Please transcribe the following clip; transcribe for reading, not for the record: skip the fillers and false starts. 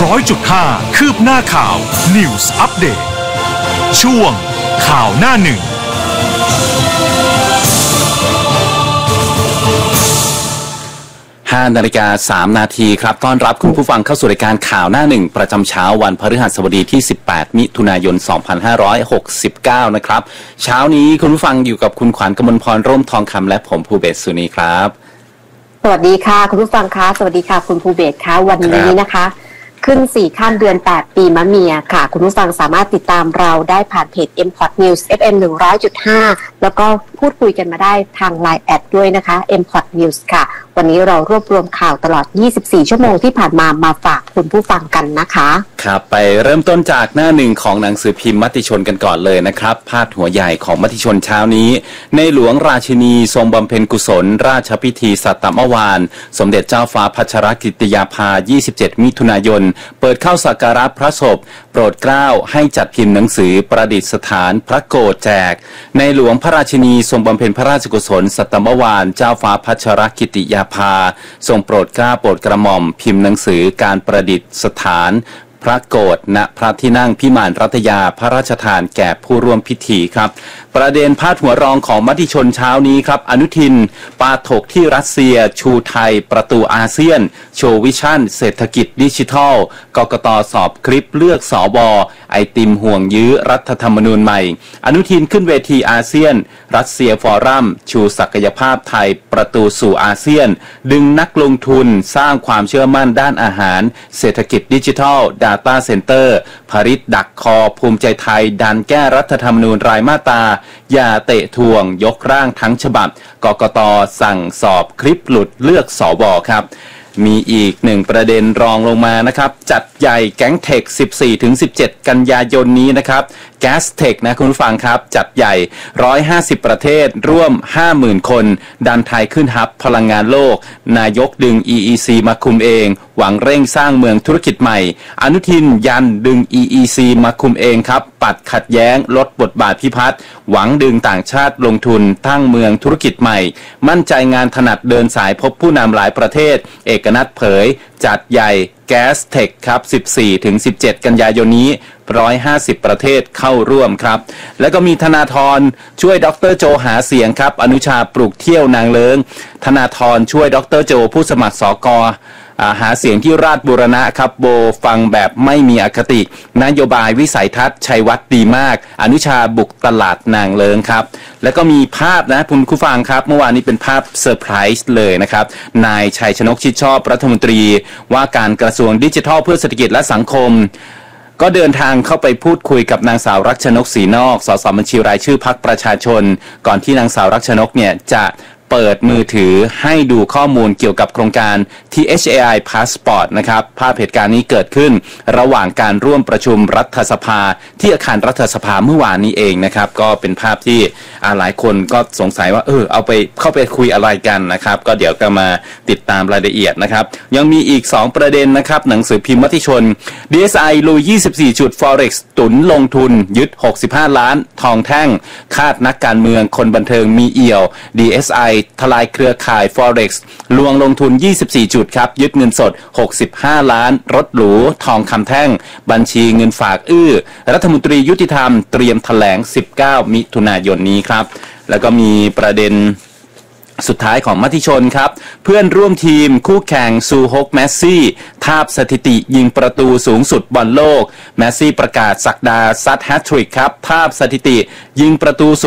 100.5 คืบหน้าข่าว News Update ช่วงข่าวหน้าหนึ่ง 5 นาฬิกา 3 นาทีครับต้อนรับคุณผู้ฟังเข้าสู่รายการข่าวหน้าหนึ่งประจำเช้าวันพฤหัสบดีที่ 18 มิถุนายน 2569 นะครับเช้านี้คุณผู้ฟังอยู่กับคุณขวัญกมลพรร่มทองคำและผมภูเบศสุนีครับสวัสดีค่ะคุณผู้ฟังคะสวัสดีค่ะคุณภูเบศค่ะวันนี้นะคะขึ้น4ข้ามเดือน8ปีมะเมียค่ะคุณผู้ฟังสามารถติดตามเราได้ผ่านเพจ MPort News FM 100.5 แล้วก็พูดคุยกันมาได้ทาง LINE แอดด้วยนะคะ MPort News ค่ะวันนี้เรารวบรวมข่าวตลอด24ชั่วโมงที่ผ่านมาฝากคุณผู้ฟังกันนะคะครับไปเริ่มต้นจากหน้าหนึ่งของหนังสือพิมพ์มติชนกันก่อนเลยนะครับพาดหัวใหญ่ของมติชนเช้านี้ในหลวงราชินีทรงบำเพ็ญกุศลราชพิธีสัตมวานสมเด็จเจ้าฟ้าพัชรกิติยาภา27 มิถุนายนเปิดเข้าสักการะพระศพโปรดเกล้าให้จัดพิมพ์หนังสือประดิษฐานพระโกฐแจกในหลวงพระราชินีทรงบำเพ็ญพระราชกุศลสัตมวานเจ้าฟ้าพัชรกิติยาภาทรงโปรดเกล้าโปรดกระหม่อมพิมพ์หนังสือการประดิษฐานพระโกฐณพระที่นั่งพิมานรัตยาพระราชทานแก่ผู้ร่วมพิธีครับประเด็นพาดหัวรองของมติชนเช้านี้ครับอนุทินปาถกที่รัสเซียชูไทยประตูอาเซียนโชว์วิชั่นเศรษฐกิจดิจิทัลกกต.สอบคลิปเลือกสว.ไอติมห่วงยื้อรัฐธรรมนูญใหม่อนุทินขึ้นเวทีอาเซียนรัสเซียฟอรัมชูศักยภาพไทยประตูสู่อาเซียนดึงนักลงทุนสร้างความเชื่อมั่นด้านอาหารเศรษฐกิจดิจิทัลData Center ผริตดักคอภูมิใจไทยดันแก้รัฐธรรมนูญรายมาตราอย่าเตะทวงยกร่างทั้งฉบับกกต.สั่งสอบคลิปหลุดเลือกสว.ครับมีอีกหนึ่งประเด็นรองลงมานะครับจัดใหญ่แก๊งเทค 14-17 กันยายนนี้นะครับแก๊สเทคนะคุณผู้ฟังครับจัดใหญ่150ประเทศร่วม 50,000 คนดันไทยขึ้นฮับพลังงานโลกนายกดึง EEC มาคุมเองหวังเร่งสร้างเมืองธุรกิจใหม่อนุทินยันดึง EEC มาคุมเองครับปัดขัดแย้งลดบทบาทพิพัฒน์หวังดึงต่างชาติลงทุนตั้งเมืองธุรกิจใหม่มั่นใจงานถนัดเดินสายพบผู้นำหลายประเทศเอกนัทเผยจัดใหญ่แก๊สเทคครับ 14-17 กันยายนนี้150ประเทศเข้าร่วมครับแล้วก็มีธนาธรช่วยดร.โจหาเสียงครับอนุชาปลูกเที่ยวนางเลิงธนาธรช่วยดร.โจผู้สมัครสก.หาเสียงที่ราชบูรณะครับโบฟังแบบไม่มีอคตินโยบายวิสัยทัศน์ชัยวัฒน์ดีมากอนุชาบุกตลาดนางเลิงครับแล้วก็มีภาพนะคุณผู้ฟังครับเมื่อวานนี้เป็นภาพเซอร์ไพรส์เลยนะครับนายชัยชนกชิดชอบรัฐมนตรีว่าการกระทรวงดิจิทัลเพื่อเศรษฐกิจและสังคมก็เดินทางเข้าไปพูดคุยกับนางสาวรักชนกศรีนอกสสบัญชีรายชื่อพรรคประชาชนก่อนที่นางสาวรักชนกเนี่ยจะเปิดมือถือให้ดูข้อมูลเกี่ยวกับโครงการ THAI Passport นะครับภาพเหตุการณ์นี้เกิดขึ้นระหว่างการร่วมประชุมรัฐสภาที่อาคารรัฐสภาเมื่อวานนี้เองนะครับก็เป็นภาพที่หลายคนก็สงสัยว่าเอาไปเข้าไปคุยอะไรกันนะครับก็เดี๋ยวจะมาติดตามรายละเอียดนะครับยังมีอีก2ประเด็นนะครับหนังสือพิมพ์มติชน DSI ลุย24 จุด Forex ตุนลงทุนยึด65ล้านทองแท่งคาดนักการเมืองคนบันเทิงมีเอี่ยว DSIทลายเครือข่าย Forex ลวงลงทุน24จุดครับยึดเงินสด65ล้านรถหรูทองคำแท่งบัญชีเงินฝากรัฐมนตรียุติธรรมเตรียมแถลง19มิถุนายนนี้ครับแล้วก็มีประเด็นสุดท้ายของมติชนครับเพื่อนร่วมทีมคู่แข่งซูฮกแมสซี่ทาบสถิติยิงประตูสูงสุดบอลโลกแมสซี่ประกาศศักดาซัดแฮตทริกครับทาบสถิติยิงประตู